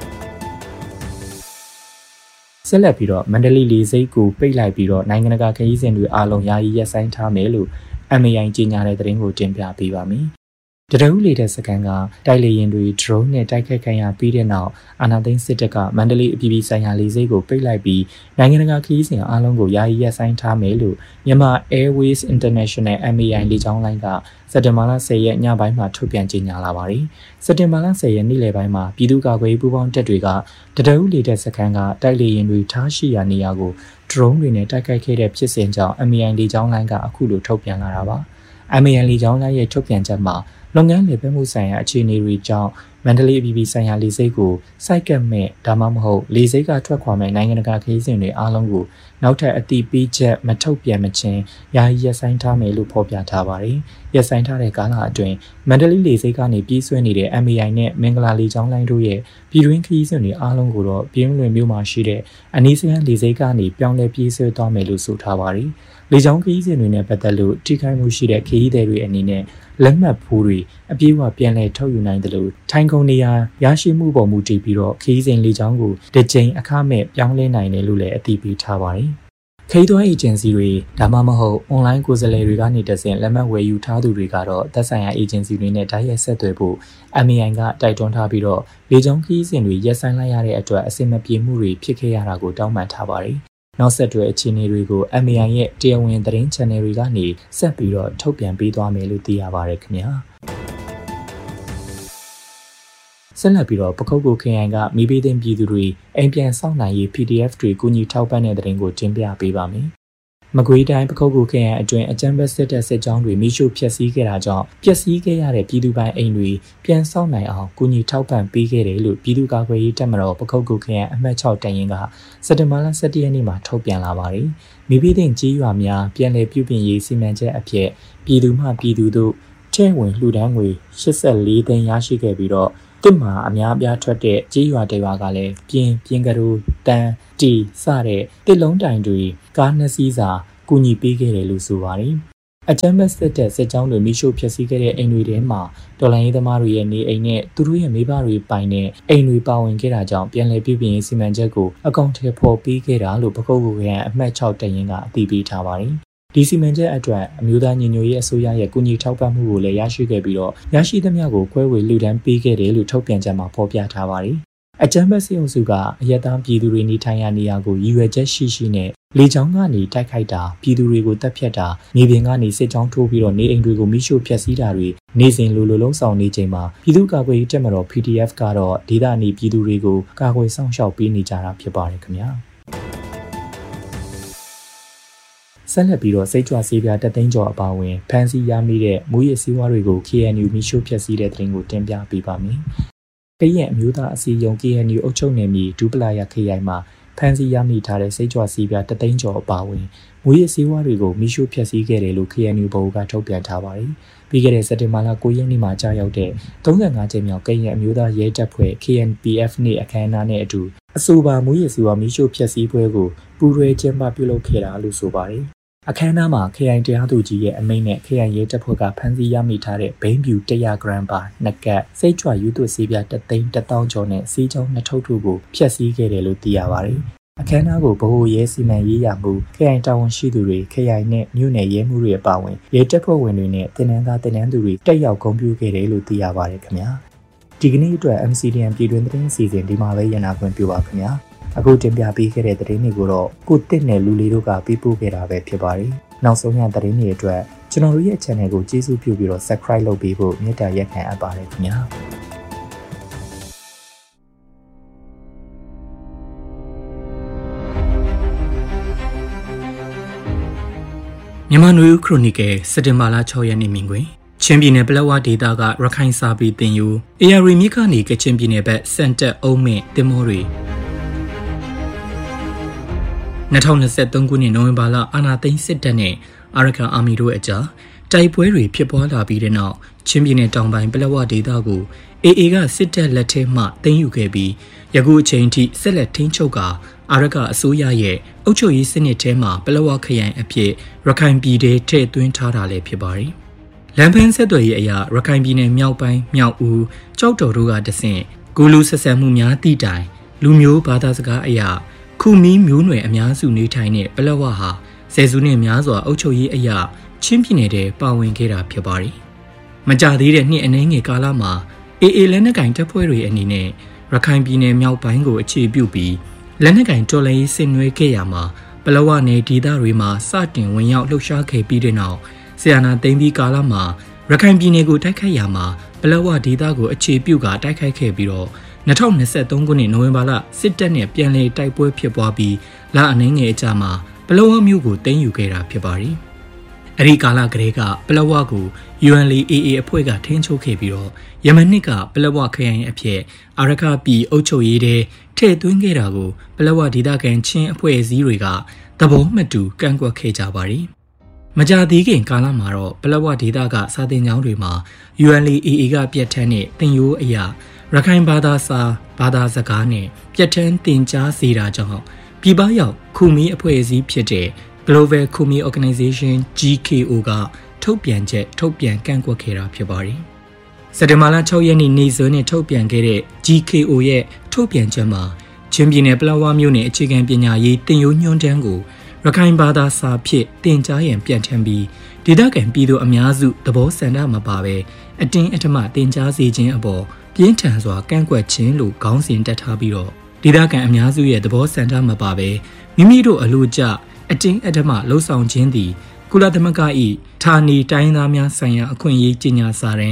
ဆက်လက်ပြီးတော့မန္တလေးလေဆိပ်ကိုပိတ်လိုက်ပြီးတော့နိုင်ငံတကာခရီးစဉ်တွေအားလုံးယာယီရပ်ဆိုင်းထားမယ်လို့ MAI ကြေညာတဲ့သတင်းကိုတင်ပြပေးပါမယ်တရဦးလေတဲ့စကန်ကတိုက်လေရင်တွေ drone နဲ့တိုက်ခိုက်ခံရပြီးတဲ့နောက်အာနာသိန်းစစ်တပ်ကမန္တလေးအပြည်ပြည်ဆိုင်ရာလေဆိပ်ကိုပိတ်လိုက်ပြီးနိုင်ငံတကာခရီးစဉ်အားလုံးကိုယာယီရပ်ဆိုင်းထားမယ်လို့မြန်မာ Airways International MAI လေကြောင်းလိုင်းကစက်တင်ဘာလ10ရက်ညပိုင်းမှာထုတ်ပြန်ကြေညာလာပါတယ်။စက်တင်ဘာလ10ရက်နေ့လယ်ပိုင်းမှာပြည်သူ့ကာကွယ်ရေးပူးပေါင်းတပ်တွေကတရဦးလေတဲ့စကန်ကတိုက်လေရင်တွေထားရှိရာနေရာကို drone တွေနဲ့တိုက်ခိုက်ခဲ့တဲ့ဖြစ်စဉ်ကြောင့် MAI လေကြောင်းလိုင်းကအခုလိုထုတ်ပြန်လာတာပါ။ MAI လေကြောင်းလိုင်းရဲ့ထုတ်ပြန်ချက်မှာလုပ်ငန်းလည်ပတ်မှုဆိုင်ရာအခြေအနေတွေကြောင့်မန္တလေးအပြည်ပြည်ဆိုင်ရာလေဆိပ်ကိုစိုက်ကပ်မဲ့ဒါမှမဟုတ်လေဆိပ်ကထွက်ခွာမဲ့နိုင်ငံတကာခရီးစဉ်တွေအားလုံးကိုနောက်ထပ်အတိပေးချက်မထုတ်ပြန်မချင်းယာယီရပ်ဆိုင်းထားမယ်လို့ဖော်ပြထားပါတယ်။ရပ်ဆိုင်းထားတဲ့ကာလအတွင်းမန္တလေးလေဆိပ်ကနေပြေးဆွဲနေတဲ့ MAI နဲ့မင်္ဂလာလေကြောင်းလိုင်းတို့ရဲ့ပြည်တွင်းခရီးစဉ်တွေအားလုံးကိုတော့ပြင်းလွင်မြို့မှာရှိတဲ့အနီးစပ်လေဆိပ်ကနေပြောင်းလဲပြေးဆွဲသွားမယ်လို့ဆိုထားပါတယ်။လေကြောင်းခရီးစဉ်တွေနဲ့ပတ်သက်လို့ထိခိုက်မှုရှိတဲ့ခရီးသည်တွေအနေနဲ့လက်မှတ်ဖိုးတွေအပြည့်အဝပြန်လည်ထုတ်ယူနိုင်တယ်လို့ထိုင်းကုန်နေရာရရှိမှုပေါ်မူတည်ပြီးတော့ခရီးစဉ်လေကြောင်းကိုတစ်ကြိမ်အခမဲ့ပြောင်းလဲနိုင်တယ်လို့လည်းအတည်ပြုထားပါတယ်။ခရီးသွားအေဂျင်စီတွေဒါမှမဟုတ်အွန်လိုင်းကိုယ်စားလှယ်တွေကနေတဆင့်လက်မှတ်ဝယ်ယူထားသူတွေကတော့သက်ဆိုင်ရာအေဂျင်စီတွေနဲ့တိုက်ရိုက်ဆက်သွယ်ဖို့ MAI ကတိုက်တွန်းထားပြီးတော့လေကြောင်းခရီးစဉ်တွေရပ်ဆိုင်းလိုက်ရတဲ့အတွက်အဆင်မပြေမှုတွေဖြစ်ခဲ့ရတာကိုတောင်းပန်ထားပါတယ်။နောက်ဆက်တွဲအခြေအနေတွေကို MAI ရဲ့တရားဝင်သတင်း channel တွေကနေဆက်ပြီးတော့ထုတ်ပြန်ပေးသွားမယ်လို့သိရပါတယ်ခင်ဗျာဆက်လက်ပြီးတော့ပခုတ်ကူခရိုင်ကမိဘတင်ပြည်သူတွေအိမ်ပြန်စောင့်နိုင်ရေး PDF တွေကူညီထောက်ပံ့တဲ့သတင်းကိုတင်ပြပေးပါမယ်မကွေးတိုင်းပခုတ်ကူခရိုင်အတွင်းအကြမ်းဖက်စစ်တပ်စစ်ကြောင်းတွေမိရှုဖျက်ဆီးခဲ့တာကြောင့်ပျက်စီးခဲ့ရတဲ့ပြည်သူပိုင်အိမ်တွေပြန်ဆောက်နိုင်အောင်ကူညီထောက်ပံ့ပေးခဲ့တယ်လို့ပြည်သူ့ကာကွယ်ရေးတပ်မတော်ပခုတ်ကူခရိုင်အမှတ်6တပ်ရင်းကစက်တင်ဘာလ17ရက်နေ့မှာထုတ်ပြန်လာပါတယ်။မိဘတင်ကြီးရွာများပြန်လည်ပြုပြင်ရေးစီမံချက်အဖြစ်ပြည်သူမှပြည်သူတို့ထဲဝင်လှူဒန်းငွေ84သိန်းရရှိခဲ့ပြီးတော့တစ်မှာအများအပြားထွက်တဲ့ကြီးရွာတွေကလည်းပြင်ကရိုတန်တီစတဲ့တစ်လုံးတိုင်တွေကားနှစ်စီးစာကူညီပေးခဲ့တယ်လို့ဆိုပါတယ်။အကြမ်းဖက်စစ်တပ်စစ်ကြောင်းတွေမိရှုဖျက်ဆီးခဲ့တဲ့အိမ်တွေထဲမှာတော်လိုင်းရေးသမားတွေရဲ့နေအိမ်နဲ့သူတို့ရဲ့မိဘတွေပိုင်တဲ့အိမ်တွေပါဝင်ခဲ့တာကြောင့်ပြန်လည်ပြုပြင်ရေးစီမံချက်ကိုအကောင့်ထဲပေါ်ပေးခဲ့တာလို့ပခုတ်ကူရန်အမှတ်6တပ်ရင်းကအတည်ပြုထားပါတယ်။ဒီစီမံချက်အတွက်အမျိုးသားညီညွတ်ရေးအစိုးရရဲ့ကူညီထောက်ပံ့မှုကိုလည်းရရှိခဲ့ပြီးတော့ရရှိသမျှကိုခွဲဝေလှူဒန်းပေးခဲ့တယ်လို့ထုတ်ပြန်ချက်မှာဖော်ပြထားပါတယ်။အကြမ်းဖက်စစ်အုပ်စုကအရက်သားပြည်သူတွေနေထိုင်ရာနေရာကိုရည်ရွယ်ချက်ရှိနဲ့လေကြောင်းကနေတိုက်ခိုက်တာပြည်သူတွေကိုတပ်ဖြတ်တာမြေပြင်ကနေစစ်ကြောင်းထိုးပြီးတော့နေအိမ်တွေကိုမိရှို့ဖျက်ဆီးတာတွေနေစဉ်လိုလုံးဆောင်နေချိန်မှာပြည်သူ့ကာကွယ်ရေးတပ်မတော် PDF ကတော့ဒေသနေပြည်သူတွေကိုကာကွယ်ဆောင်ရှောက်ပေးနေကြတာဖြစ်ပါတယ်ခင်ဗျာ။ဆက်လက်ပြီးတော့စိတ်ကြွဆေးပြား3သိန်းကျော်အပါအဝင်ဖမ်းဆီးရမိတဲ့မူရစ်ဆေးဝါးတွေကို KNU မိရှုဖျက်ဆီးတဲ့သတင်းကိုတင်ပြပေးပါမယ်။ကရင်အမျိုးသားအစည်းအရုံး KNU အုပ်ချုပ်နယ်မြေဒူပလာယာခရိုင်မှာဖမ်းဆီးရမိထားတဲ့စိတ်ကြွဆေးပြား3သိန်းကျော်အပါအဝင်မူရစ်ဆေးဝါးတွေကိုမိရှုဖျက်ဆီးခဲ့တယ်လို့ KNU ဘုတ်ကထုတ်ပြန်ထားပါတယ်။ပြီးခဲ့တဲ့စက်တင်ဘာလ9ရက်နေ့မှာကြာရောက်တဲ့35ကြိမ်မြောက်ကရင်အမျိုးသားရဲတပ်ဖွဲ့ KNPF နေ့အခမ်းအနားနဲ့အတူအဆိုပါမူရစ်ဆေးဝါးမိရှုဖျက်ဆီးပွဲကိုပူးတွဲကျင်းပပြုလုပ်ခဲ့တာလို့ဆိုပါတယ်။အခမ်းအနားမှာခရိုင်တရားသူကြီးရဲ့အမိန့်နဲ့ခရိုင်ရဲတပ်ဖွဲ့ကဖမ်းဆီးရမိထားတဲ့ဘိန်းဖြူ100ဂရမ်ပါ2ကပ်စိတ်ကြွယူသွဆေးပြား3သိန်း1000ကျော်နဲ့ဆေးချောင်း2ထုပ်တို့ကိုဖျက်ဆီးခဲ့တယ်လို့သိရပါတယ်။အခမ်းအနားကိုဗဟိုရဲစီမံရေးရမှုခရိုင်တာဝန်ရှိသူတွေခရိုင်နဲ့မြို့နယ်ရဲမှုတွေအပါအဝင်ရဲတပ်ဖွဲ့ဝင်တွေနဲ့တင်နန်းသားတင်နန်းသူတွေတက်ရောက်ဂုဏ်ပြုခဲ့တယ်လို့သိရပါတယ်ခင်ဗျာ။ဒီကနေ့အတွက် MCDN ပြည်တွင်းသတင်းအစီအစဉ်ဒီမှာပဲရနာခွင့်ပြုပါခင်ဗျာ။အခုတင်ပြပေးခဲ့တဲ့သတင်းတွေကိုတော့ကိုတစ်နဲ့လူလေးတို့ကပေးပို့ခဲ့တာပဲဖြစ်ပါတယ်။နောက်ဆုံးရသတင်းတွေအတွက်ကျွန်တော်တို့ရဲ့ channel ကိုကျေးဇူးပြုပြီးတော့ subscribe လုပ်ပေးဖို့မေတ္တာရက်ခံအပ်ပါတယ်ခင်ဗျာ။မြန်မာနွေဦးခရိုနီကယ်စက်တင်ဘာလ6ရက်နေ့မြင်ကွင်းချင်းပြည်နယ်ပလက်ဝဒေသကရခိုင်စာပေတင်ယူ AR မြစ်ကနေကချင်ပြည်နယ်ဘက်စံတက်အုံးမင့်တင်မောတွေ2023ခုနှစ်နိုဝင်ဘာလအာဏာသိမ်းစစ်တပ်နဲ့အာရကန်အာမီတို့အကြားတိုက်ပွဲတွေဖြစ်ပွားလာပြီးတဲ့နောက်ချင်းပြည်နယ်တောင်ပိုင်းပလက်ဝဒေသကို AA ကစစ်တပ်လက်ထဲမှသိမ်းယူခဲ့ပြီးယခုအချိန်ထိဆက်လက်ထိန်းချုပ်ကာအာရကအစိုးရရဲ့အုပ်ချုပ်ရေးစနစ်ထဲမှာပလက်ဝခရိုင်အဖြစ်ရခိုင်ပြည်ထည့်သွင်းထားတာလည်းဖြစ်ပါတယ်။လမ်းပန်းဆက်သွယ်ရေးအရာရခိုင်ပြည်နယ်မြောက်ပိုင်းမြောက်ဦးကြောက်တော်တို့ကတဆင့်ဂူလူဆက်ဆံမှုများတိတိုင်လူမျိုးဘာသာစကားအရာခုမီးမျိုးနွယ်အများစုနေထိုင်တဲ့ပလက်ဝဟာဆယ်စုနှစ်များစွာအုပ်ချုပ်ရေးအရာချင်းပြည်နယ်ထဲပါဝင်ခဲ့တာဖြစ်ပါတယ်။မကြသေးတဲ့နှစ်အနည်းငယ်ကာလမှာ AA လက်နက်ကင်တပ်ဖွဲ့တွေအနေနဲ့ရခိုင်ပြည်နယ်မြောက်ပိုင်းကိုအခြေပြုပြီးလက်နက်ကင်တော်လှန်ရေးဆင်နွှဲခဲ့ရမှာပလက်ဝနယ်ဒေသတွေမှာစတင်ဝင်ရောက်လှုပ်ရှားခဲ့ပြီးတဲ့နောက်ဆီယနာသိမ်းပြီးကာလမှာရခိုင်ပြည်နယ်ကိုတိုက်ခိုက်ရမှာပလက်ဝဒေသကိုအခြေပြုကတိုက်ခိုက်ခဲ့ပြီးတော့2023ခုနှစ်နိုဝင်ဘာလစစ်တပ်နဲ့ပြန်လည်တိုက်ပွဲဖြစ်ပွားပြီးလအနည်းငယ်အကြာမှာပလက်ဝမြို့ကိုသိမ်းယူခဲ့တာဖြစ်ပါတယ်။အဲဒီကာလကတည်းကပလက်ဝကို UNLA-AA အဖွဲ့ကထိန်းချုပ်ခဲ့ပြီးတော့ယမန်နှစ်ကပလက်ဝခရိုင်အဖြစ်အာရခပြည်အုပ်ချုပ်ရေးထဲထည့်သွင်းခဲ့တာကိုပလက်ဝဒေသခံချင်းအဖွဲ့အစည်းတွေကသဘောမတူကန့်ကွက်ခဲ့ကြပါတယ်။မကြာသေးခင်ကာလမှာတော့ပလက်ဝဒေသကစာသင်ကျောင်းတွေမှာ UNLAA ကပြတ်ထန်းတဲ့သင်ရိုးအရာရခိုင်ဘာသာစာဘာသာစကားနဲ့ပြတ်ထန်းသင်ကြားစေတာကြောင့်ပြည်ပရောက်ခူမီအဖွဲ့အစည်းဖြစ်တဲ့ Global Khmer Organization GKO ကထုတ်ပြန်ကန့်ကွက်ခဲ့တာဖြစ်ပါတယ်။စက်တင်ဘာလ6ရက်နေ့စွဲနဲ့ထုတ်ပြန်ခဲ့တဲ့ GKO ရဲ့ထုတ်ပြန်ချက်မှာချင်းပြည်နယ်ပလက်ဝမြို့နယ်အခြေခံပညာရေးသင်ရိုးညွှန်းတမ်းကိုရခိုင်ဘာသာစာဖြင့်သင်ကြားရန်ပြန်ထမ်းပြီးဒေသခံပြည်သူအများစုသဘောဆန္ဒမပါဘဲအတင်းအဓမ္မသင်ကြားစေခြင်းအပေါ်ပြင်းထန်စွာကန့်ကွက်ခြင်းလို့ခေါင်းစဉ်တက်ထားပြီးတော့ဒေသခံအများစုရဲ့သဘောဆန္ဒမပါဘဲမိမိတို့အလို့ကျအတင်းအဓမ္မလှုံ့ဆော်ခြင်းသည်ကုလသမဂ္ဂ၏ဌာနေတိုင်းသားများဆိုင်ရာအခွင့်အရေးကြေညာစာတမ်း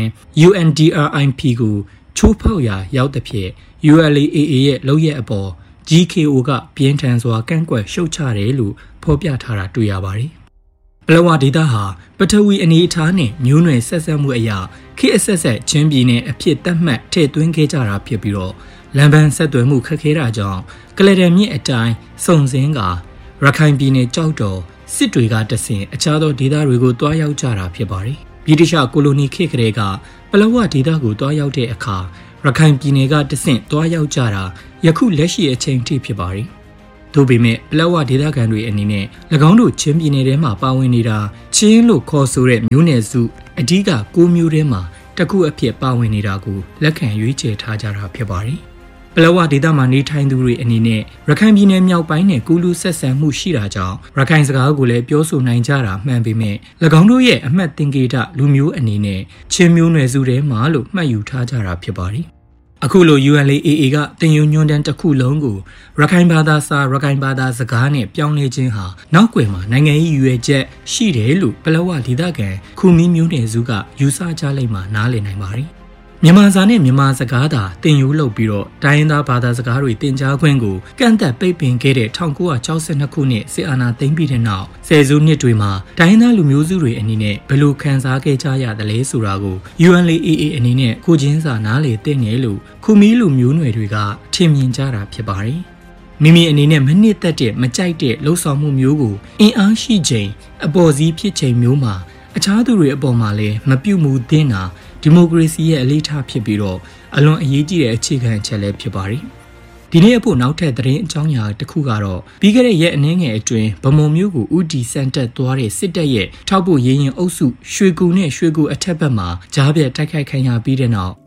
UNDRIP ကိုချိုးဖောက်ရာရောက်သဖြင့် UNLAA ရဲ့လုပ်ရက်အပေါ် GKO ကပြင်းထန်စွာကန့်ကွက်ရှုတ်ချတယ်လို့ဖော်ပြထားတာတွေ့ရပါတယ်။ပလက်ဝဒေသဟာပထဝီအနေအထားနဲ့မျိုးနွယ်ဆက်ဆက်မှုအရာခေတ်အဆက်ဆက်ချင်းပြည်နယ်အဖြစ်သတ်မှတ်ထည့်သွင်းခဲ့ကြတာဖြစ်ပြီးတော့လမ်းပန်းဆက်သွယ်မှုခက်ခဲတာကြောင့်ကလဒန်မြစ်အတိုင်းစုံစင်းကရခိုင်ပြည်နယ်ကြောက်တော်စစ်တွေကတဆင်အခြားသောဒေသတွေကိုတွားရောက်ကြတာဖြစ်ပါတယ်။ဗြိတိရှကိုလိုနီခေတ်ကလေးကပလက်ဝဒေသကိုတွားရောက်တဲ့အခါရခိုင်ပြည်နယ်ကတဆင့်တွားရောက်ကြတာယခုလက်ရှိအချိန်ထိဖြစ်ပါတယ်။သို့ပေမဲ့ပလက်ဝဒေသခံတွေအနေနဲ့၎င်းတို့ချင်းပြည်နယ်ထဲမှာပါဝင်နေတာချင်းလို့ခေါ်ဆိုတဲ့မျိုးနယ်စုအဓိက9မျိုးထဲမှာတစ်ခုအဖြစ်ပါဝင်နေတာကိုလက်ခံရွေးချယ်ထားကြတာဖြစ်ပါတယ်။ပလက်ဝဒေသမှာနေထိုင်သူတွေအနေနဲ့ရခိုင်ပြည်နယ်မြောက်ပိုင်းနဲ့ကူးလူဆက်ဆံမှုရှိတာကြောင့်ရခိုင်စကားကိုလည်းပြောဆိုနိုင်ကြတာမှန်ပေမဲ့၎င်းတို့ရဲ့အမှတ်သင်္ကေတလူမျိုးအနေနဲ့ချင်းမျိုးနွယ်စုထဲမှာလို့မှတ်ယူထားကြတာဖြစ်ပါတယ်။အခုလို UNLAA ကတင်ယူညွှန်းတမ်းတစ်ခုလုံးကိုရခိုင်ဘာသာစာရခိုင်ဘာသာစကားနဲ့ပြောင်းလဲခြင်းဟာနောက်ွယ်မှာနိုင်ငံရေးရွယ်ချက်ရှိတယ်လို့ပလက်ဝဒေသခံခူမီမျိုးနွယ်စုကယူဆကြလိမ့်မှာနားလည်နိုင်ပါတယ်။မြန်မာစာနဲ့မြန်မာစကားသာတင်ယူလုပ်ပြီးတော့တိုင်းရင်းသားဘာသာစကားတွေတင်ကြားခွင့်ကိုကန့်သက်ပိတ်ပင်ခဲ့တဲ့1962ခုနှစ်စစ်အာဏာသိမ်းပြီးတဲ့နောက်ဆယ်စုနှစ်တွေမှာတိုင်းရင်းသားလူမျိုးစုတွေအနေနဲ့ဘယ်လိုခံစားခဲ့ကြရသလဲဆိုတာကို UNLAA အနေနဲ့ကိုချင်းစာနားလေသိနေလို့ခူမီလူမျိုးနွယ်တွေကထင်မြင်ကြတာဖြစ်ပါတယ်။မိမိအနေနဲ့မနစ်သက်တဲ့မကြိုက်တဲ့လှုပ်ဆောင်မှုမျိုးကိုအင်အားရှိချိန်အပေါ်စီးဖြစ်ချိန်မျိုးမှာအခြားသူတွေအပေါ်မှာလည်းမပြုမှုသင့်တာဒီမိုကရေစီရဲ့အလေးထားဖြစ်ပြီးတော့အလွန်အရေးကြီးတဲ့အခြေခံအချက်လည်းဖြစ်ပါတယ်။ဒီနေ့အဖို့နောက်ထပ်သတင်းအကြောင်းအရာတစ်ခုကတော့ပြီးခဲ့တဲ့ရက်အနည်းငယ်အတွင်းဗမုံမျိုးကိုဦးတီစန်တက်သွားတဲ့စစ်တပ်ရဲ့ထောက်ပို့ရေးရင်အုပ်စုရွှေကူနဲ့ရွှေကူအထက်ဘက်မှာကြားပြတ်တိုက်ခိုက်ခံရပြီးတဲ့နောက်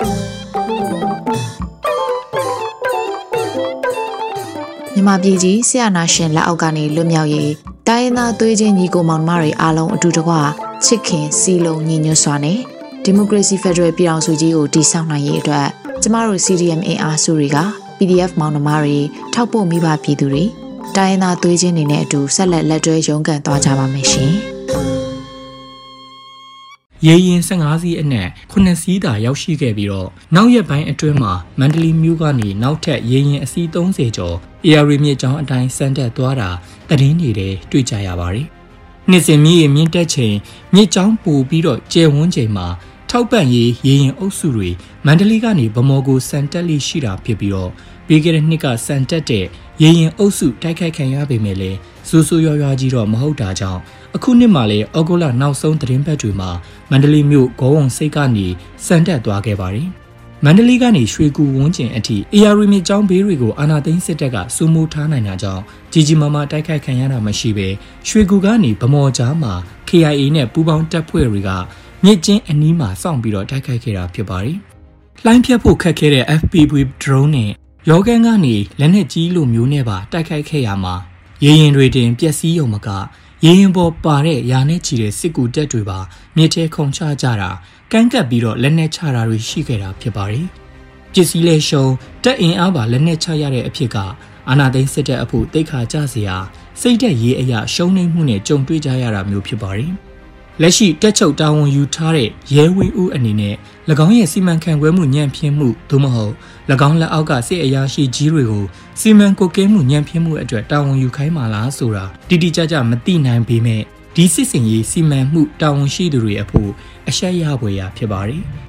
မြန်မာပြည်ကြီးဆရာနာရှင်လက်အောက်ကနေလွတ်မြောက်ရေးတိုင်းရင်းသားသွေးချင်းညီကိုမောင်နှမတွေအားလုံးအတူတကွချစ်ခင်စီလုံးညီညွတ်စွာနဲ့ဒီမိုကရေစီဖက်ဒရယ်ပြည်ထောင်စုကြီးကိုတည်ဆောက်နိုင်ရေးအတွက်ကျမတို့ CDM အင်အားစုတွေက PDF မောင်နှမတွေထောက်ပို့မိဘပြည်သူတွေတိုင်းရင်းသားသွေးချင်းတွေနဲ့အတူဆက်လက်တွဲရုန်းကန်သွားကြပါမယ်ရှင်။ရေရင်15စီးအနက်9စီးသာရောက်ရှိခဲ့ပြီးတော့နောက်ရက်ပိုင်းအတွင်းမှာမန္တလေးမြို့ကနေနောက်ထပ်ရေရင်အစီး30ကျော် AR မြစ်ကြောင်းအတိုင်းဆန်တက်သွားတာသတင်းတွေတွေ့ကြရပါတယ်။နှစ်စဉ်မြင့်တက်ချိန်မြစ်ကြောင်းပိုပြီးတော့ကျယ်ဝန်းချိန်မှာထောက်ပံ့ရေးရေရင်အုပ်စုတွေမန္တလေးကနေဗမော်ကိုစံတက်လိရှိတာဖြစ်ပြီးတော့ပြီးခဲ့တဲ့နှစ်ကစံတက်တဲ့ရေရင်အုပ်စုတိုက်ခိုက်ခံရပေမဲ့လည်းစိုးစိုးရွားရွားကြီးတော့မဟုတ်တာကြောင့်အခုနှစ်မှာလည်းဩဂုတ်လနောက်ဆုံးသတင်းပတ်တွေမှာမန္တလေးမြို့ဂေါဝုံစိတ်ကနေစံတက်သွားခဲ့ပါတယ်။မန္တလေးကနေရွှေကူဝန်းကျင်အထိ AR မြစ်ကြောင်းဘေးတွေကိုအာဏာသိမ်းစစ်တပ်ကစိုးမိုးထားနိုင်တာကြောင့်ကြီးမားတိုက်ခိုက်ခံရတာမရှိဘဲရွှေကူကနေဗမော်ကြားမှာ KIA နဲ့ပူးပေါင်းတပ်ဖွဲ့တွေကမြစ်ကျင်းအနီးမှာစောင့်ပြီးတော့တိုက်ခိုက်ခဲ့တာဖြစ်ပါတယ်။လှိုင်းဖြတ်ဖို့ခက်ခဲတဲ့ FPV drone နဲ့ရောဂန်ကနေလက်နက်ကြီးလိုမျိုးနဲ့ပါတိုက်ခိုက်ခဲ့ရမှာရေရင်တွေတင်ပျက်စီးရုံမကရေရင်ပေါ်ပါတဲ့ရာနဲ့ချီတဲ့စစ်ကူတပ်တွေပါမြစ်ထဲခုန်ချကြတာကန့်ကပ်ပြီးတော့လက်နက်ချတာတွေရှိခဲ့တာဖြစ်ပါတယ်။ပစ္စည်းလဲရှုံတပ်အင်အားပါလက်နက်ချရတဲ့အဖြစ်ကအာဏာသိမ်းစစ်တပ်အဖို့တိတ်ခါကြစေရာစိတ်သက်ရေးအရာရှုံးနိမ့်မှုနဲ့ကြုံတွေ့ကြရတာမျိုးဖြစ်ပါတယ်။လက်ရှိတက်ချုပ်တာဝန်ယူထားတဲ့ရဲဝင်းဦးအနေနဲ့၎င်းရဲ့စီမံခန့်ခွဲမှုညံ့ဖျင်းမှုသို့မဟုတ်၎င်းလက်အောက်ကစစ်အရာရှိကြီးတွေကိုစီမံကွပ်ကဲမှုညံ့ဖျင်းမှုအတွက်တာဝန်ယူခိုင်းမှလားဆိုတာတိတိကျကျမသိနိုင်ပေမဲ့ဒီစစ်စင်ရေးစီမံမှုတာဝန်ရှိသူတွေအဖို့အရှက်ရဖွယ်ရာဖြစ်ပါတယ်။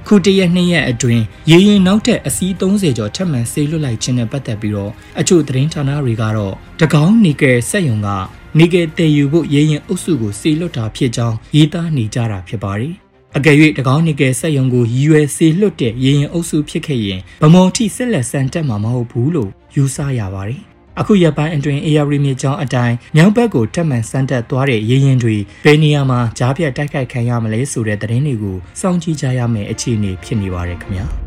ခုတရက်2ရက်အတွင်းရေရင်နောက်ထပ်အစီး30ကျော်ထပ်မံဆေးလွတ်လိုက်ခြင်းနဲ့ပတ်သက်ပြီးတော့အချို့သတင်းဌာနတွေကတော့တကောင်းနီကယ်စက်ရုံကနီကယ်တည်ယူဖို့ရေရင်အုပ်စုကိုဆေးလွတ်တာဖြစ်ကြောင်းရေးသားနေကြတာဖြစ်ပါတယ်အကယ်၍တကောင်းနီကယ်စက်ရုံကိုရည်ရွယ်ဆေးလွတ်တဲ့ရေရင်အုပ်စုဖြစ်ခဲ့ရင်ဗမော်ထိဆက်လက်ဆန်တက်မှာမဟုတ်ဘူးလို့ယူဆရပါတယ်အခုရပိုင်းအတွင်း AR မြေကျောင်းအတိုင်းမြောက်ဘက်ကိုတက်မှန်စမ်းတက်သွားတဲ့ရေရင်တွေဘယ်နေရာမှာကြားပြတ်တိုက်ခိုက်ခံရမလဲဆိုတဲ့သတင်းတွေကိုစောင့်ကြည့်ကြရမယ့်အခြေအနေဖြစ်နေပါတယ်ခင်ဗျာ